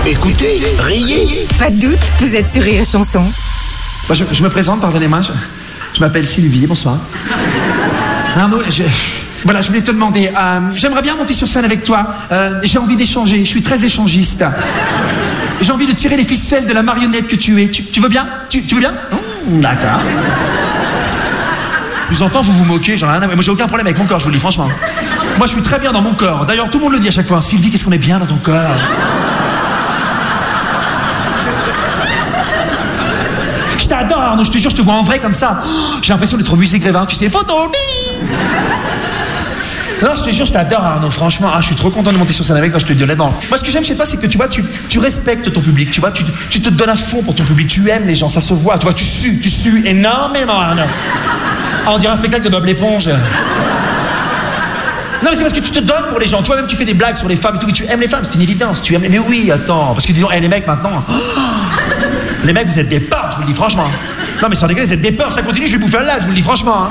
Écoutez, riez. Pas de doute, vous êtes sur Rire et Chanson. Bah, je me présente, pardonnez-moi. Je m'appelle Sylvie, bonsoir. Arnaud, voilà, je voulais te demander, j'aimerais bien monter sur scène avec toi. J'ai envie d'échanger, je suis très échangiste. J'ai envie de tirer les ficelles de la marionnette que tu es. Tu veux bien? Tu veux bien? D'accord. Je vous entends, vous vous moquez, j'en ai rien à voir. Moi, j'ai aucun problème avec mon corps, je vous le dis franchement. Moi, je suis très bien dans mon corps. D'ailleurs, tout le monde le dit à chaque fois. Sylvie, qu'est-ce qu'on est bien dans ton corps? Je t'adore, Arnaud, je te jure, je te vois en vrai comme ça. J'ai l'impression d'être au musée Grévin, tu sais, photo. Non, je te jure, je t'adore, Arnaud, franchement. Je suis trop content de monter sur scène avec toi, je te le dis honnêtement. Moi, ce que j'aime chez toi, c'est que tu vois, tu respectes ton public, tu vois, tu te donnes à fond pour ton public, tu aimes les gens, ça se voit, tu vois, tu sues énormément, Arnaud. On dirait un spectacle de Bob l'éponge. Non, mais c'est parce que tu te donnes pour les gens, tu vois, même tu fais des blagues sur les femmes et tout, mais tu aimes les femmes, c'est une évidence, tu aimes les... Mais oui, attends, parce que disons, les mecs maintenant... Les mecs, vous êtes des porcs, je vous le dis franchement. Non, mais sans déconner, vous êtes des porcs, ça continue, je vais bouffer un lac, je vous le dis franchement.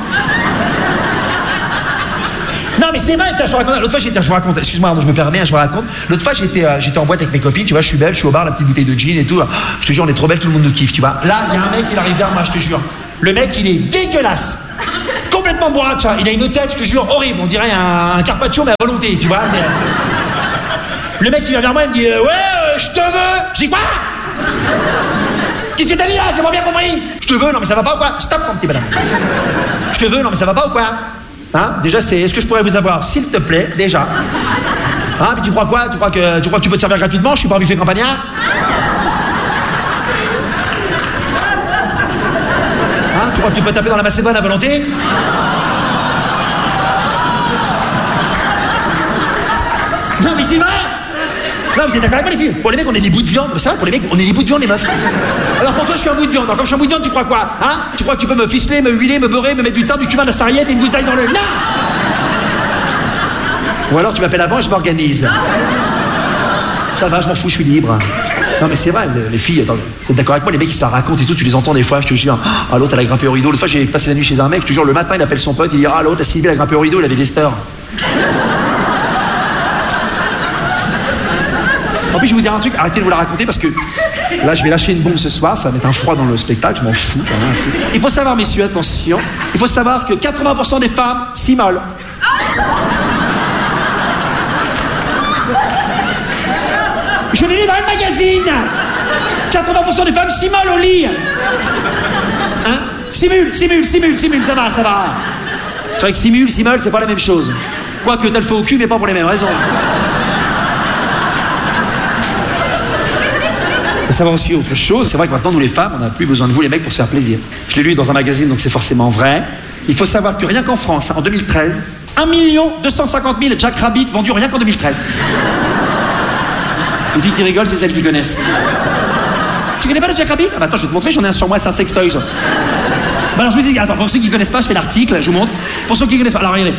Non, mais c'est vrai, tiens, je vous raconte. L'autre fois, je vous raconte, excuse-moi, je me permets, je vous raconte. L'autre fois, j'étais en boîte avec mes copines, tu vois, je suis belle, je suis au bar, la petite bouteille de gin et tout. Je te jure, on est trop belle, tout le monde nous kiffe, tu vois. Là, il y a un mec, il arrive vers moi, je te jure. Le mec, il est dégueulasse. Complètement bourrache, hein. Il a une tête, je te jure, horrible. On dirait un carpaccio, mais à volonté, tu vois. Le mec, il vient vers moi, il me dit ouais, je te veux. Je dis quoi? Qu'est-ce que t'as dit là? C'est pas bien compris. Je te veux, non mais ça va pas ou quoi? Stop, mon petit madame. Je te veux, non mais ça va pas ou quoi? Hein? Déjà, est-ce que je pourrais vous avoir, s'il te plaît, déjà? Hein? Puis tu crois quoi? Tu crois que tu peux te servir gratuitement? Je suis pas un buffet campagnard? Hein? Tu crois que tu peux taper dans la macédoine à volonté? Non mais c'est vrai! Non, vous êtes d'accord avec moi, les filles? Pour les mecs, on est des bouts de viande. C'est vrai, pour les mecs, on est des bouts de viande, les meufs. Alors pour toi, je suis un bout de viande. Alors comme je suis un bout de viande, tu crois quoi? Hein? Tu crois que tu peux me ficeler, me huiler, me beurrer, me mettre du thym, du cumin, de la sarriette et une gousse d'ail dans le... Non! Ou alors tu m'appelles avant et je m'organise. Ça va, je m'en fous, je suis libre. Non mais c'est vrai, les filles, attends, vous êtes d'accord avec moi, les mecs, ils se la racontent et tout, tu les entends des fois, je te jure. Ah, l'autre, elle a grimpé au rideau. L'autre fois, j'ai passé la nuit chez un mec, je te jure, le matin, il appelle son pote, il dit ah, l'autre, la Sylvie, elle a grimpé au rideau, elle avait des stores. En plus, je vais vous dire un truc, arrêtez de vous la raconter parce que là, je vais lâcher une bombe ce soir, ça va mettre un froid dans le spectacle, je m'en fous, j'en ai rien à foutre. Il faut savoir, messieurs, attention, il faut savoir que 80% des femmes s'immolent. Je l'ai lu dans un magazine. 80% des femmes s'immolent au lit. Hein? Simule, ça va. C'est vrai que simmole, c'est pas la même chose. Quoique t'as le feu au cul, mais pas pour les mêmes raisons. Il faut savoir aussi autre chose, c'est vrai que maintenant, nous les femmes, on n'a plus besoin de vous les mecs pour se faire plaisir. Je l'ai lu dans un magazine, donc c'est forcément vrai. Il faut savoir que rien qu'en France, en 2013, 1 250 000 Jack Rabbit vendus rien qu'en 2013. Les filles qui rigolent, c'est celles qui connaissent. Tu connais pas le Jack Rabbit? Ah bah attends, je vais te montrer, j'en ai un sur moi, c'est un sextoy. Bah alors je vous dis, attends, pour ceux qui connaissent pas, je fais l'article, je vous montre. Pour ceux qui connaissent pas, alors regardez.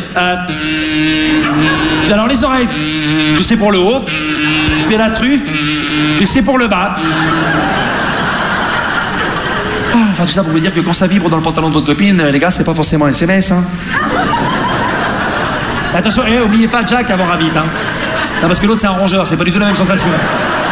Alors les oreilles, c'est pour le haut. Puis la truffe, c'est pour le bas. Enfin tout ça pour vous dire que quand ça vibre dans le pantalon de votre copine, les gars, c'est pas forcément un SMS, hein. Attention, oubliez pas Jack avant Rabbit, hein. Non, parce que l'autre c'est un rongeur, c'est pas du tout la même sensation.